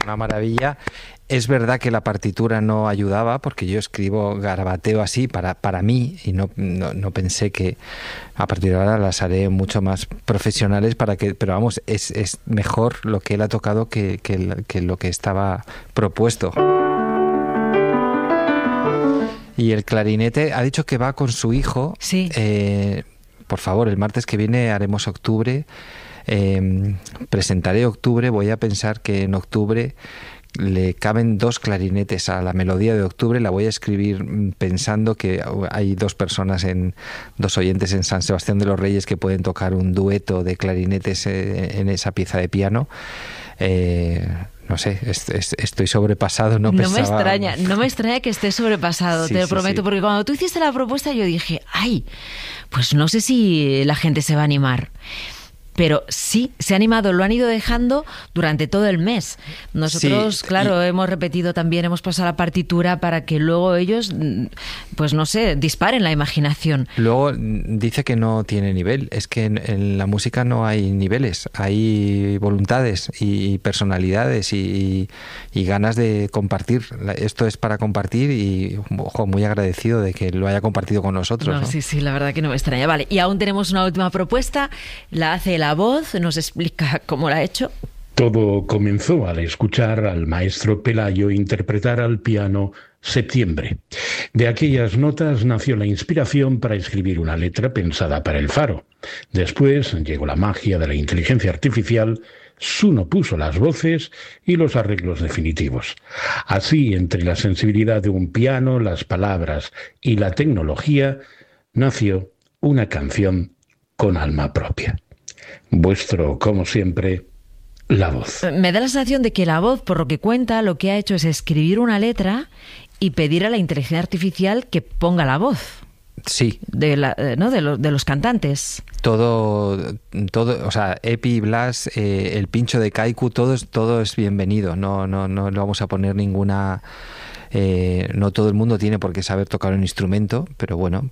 una maravilla. Es verdad que la partitura no ayudaba, porque yo escribo garabateo así para mí, y no pensé que a partir de ahora las haré mucho más profesionales pero vamos, es mejor lo que él ha tocado que lo que estaba propuesto. Y el clarinete ha dicho que va con su hijo. Sí. Por favor, el martes que viene haremos octubre. Presentaré octubre. Voy a pensar que en octubre le caben 2 clarinetes a la melodía de octubre. La voy a escribir pensando que hay 2 oyentes en San Sebastián de los Reyes que pueden tocar un dueto de clarinetes en esa pieza de piano. No sé, estoy sobrepasado. No me extraña que estés sobrepasado, sí, te lo prometo, porque cuando tú hiciste la propuesta yo dije, pues no sé si la gente se va a animar. Pero sí, se ha animado, lo han ido dejando durante todo el mes. Nosotros, sí, claro, hemos repetido también, hemos pasado la partitura para que luego ellos, pues no sé, disparen la imaginación. Luego dice que no tiene nivel. Es que en la música no hay niveles, hay voluntades y personalidades y ganas de compartir. Esto es para compartir y, ojo, muy agradecido de que lo haya compartido con nosotros, ¿no? Sí, la verdad que no me extraña. Vale, y aún tenemos una última propuesta, la hace La Voz, nos explica cómo la ha hecho. Todo comenzó al escuchar al maestro Pelayo interpretar al piano Septiembre. De aquellas notas nació la inspiración para escribir una letra pensada para el Faro. Después llegó la magia de la inteligencia artificial, Suno puso las voces y los arreglos definitivos. Así, entre la sensibilidad de un piano, las palabras y la tecnología, nació una canción con alma propia. Vuestro, como siempre, La Voz. Me da la sensación de que La Voz, por lo que cuenta, lo que ha hecho es escribir una letra y pedir a la inteligencia artificial que ponga la voz. Sí. De los cantantes. Todo, o sea, Epi, Blas, el pincho de Kaiku, todo es bienvenido. No vamos a poner ninguna... no todo el mundo tiene por qué saber tocar un instrumento, pero bueno...